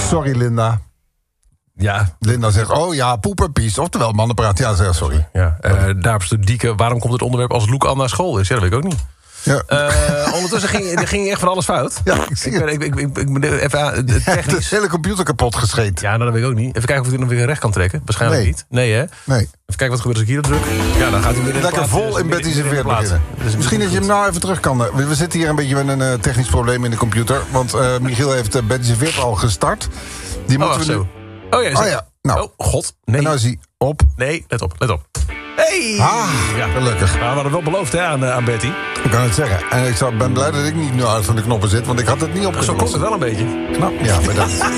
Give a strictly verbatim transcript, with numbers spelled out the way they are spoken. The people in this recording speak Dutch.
Sorry, Linda. Ja. Linda zegt, oh ja, poep en pies. Oftewel, mannenpraat. Ja, zeg sorry. Ja. Uh, Daarop Dieke, waarom komt het onderwerp als Loek al naar school is? Ja, dat weet ik ook niet. Ja. Uh, ondertussen ging, ging echt van alles fout. Ja, ik zie het. Ik, ik, ik, ik, ik, even aan, technisch. Ja, de hele computer kapot gescheed. Ja, nou, dat weet ik ook niet. Even kijken of ik het nog weer recht kan trekken. Waarschijnlijk Nee. niet. Nee, hè? Nee. Even kijken wat gebeurt als ik hierop druk. Ja, dan gaat hij weer in de Lekker plaat, vol dus in Betty midden- serveert midden in de beginnen. plaat. Dus Misschien dat je hem nou even terug kan. We, we zitten hier een beetje met een uh, technisch probleem in de computer. Want uh, Michiel heeft uh, Betty serveert al gestart. Die Oh, moeten wacht we zo. nu... Oh ja, Oh ja, nou. Oh, god. Nee. En nou is hij op. Nee, let op, let op. Hey! Ah, Ja. gelukkig. Nou, we hadden wel beloofd hè, aan, uh, aan Betty. Ik kan het zeggen. En ik zou- ben blij dat ik niet nu uit van de knoppen zit. Want ik had het niet Zo opgezocht. komt het wel een beetje. Knap, ja, bedankt.